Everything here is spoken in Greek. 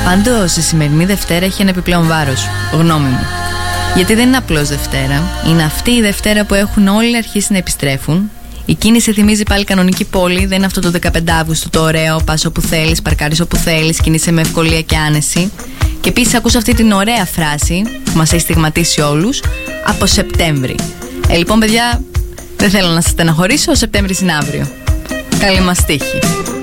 Πάντως η σημερινή Δευτέρα έχει ένα επιπλέον βάρος, γνώμη μου. Γιατί δεν είναι απλώς Δευτέρα, είναι αυτή η Δευτέρα που έχουν όλοι αρχίσει να επιστρέφουν. Η κίνηση θυμίζει πάλι κανονική πόλη, δεν είναι αυτό το 15 Αύγουστου το ωραίο, πας όπου θέλεις, παρκάρεις όπου θέλεις, κινείσαι με ευκολία και άνεση. Και επίσης ακούς αυτή την ωραία φράση που μας έχει στιγματίσει όλους, από Σεπτέμβρη. Λοιπόν παιδιά, δεν θέλω να σας στεναχωρήσω, ο Σεπτέμβρης είναι αύριο. Καλή μας τύχη.